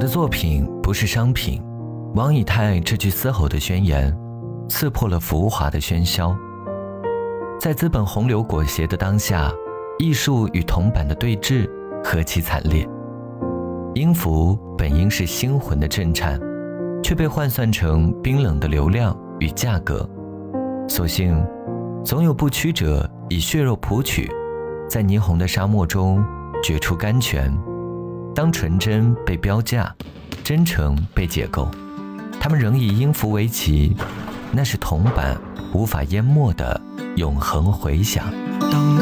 的作品不是商品，王以太这句嘶吼的宣言刺破了浮华的喧嚣。在资本洪流裹挟的当下，艺术与铜板的对峙何其惨烈。音符本应是心魂的震颤，却被换算成冰冷的流量与价格。所幸总有不屈者以血肉谱曲，在霓虹的沙漠中掘出甘泉。当纯真被标价，真诚被解构，他们仍以音符为旗，那是铜板无法淹没的永恒回响。 当